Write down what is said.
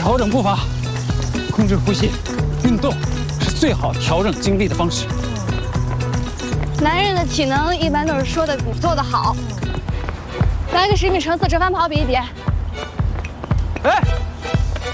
调整步伐，控制呼吸，运动是最好调整精力的方式。 男人的体能一般都是说的比做的好。来个10米乘4折返跑比一比。 哎。